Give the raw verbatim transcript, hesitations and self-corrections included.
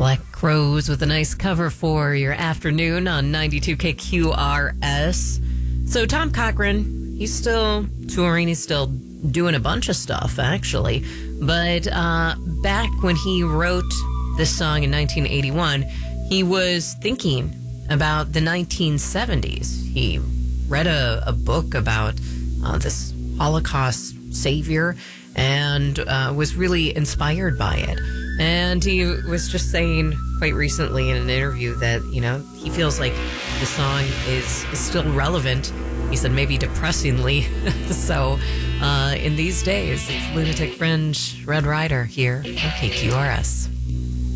Black Crowes with a nice cover for your afternoon on ninety-two K Q R S. So Tom Cochrane, he's still touring. He's still doing a bunch of stuff, actually. But uh, back when he wrote this song in nineteen eighty-one, he was thinking about the nineteen seventies. He read a, a book about uh, this Holocaust savior and uh, was really inspired by it. And he was just saying quite recently in an interview that, you know, he feels like the song is, is still relevant. He said maybe depressingly. so uh, in these days, it's Lunatic Fringe, Red Rider here on K Q R S.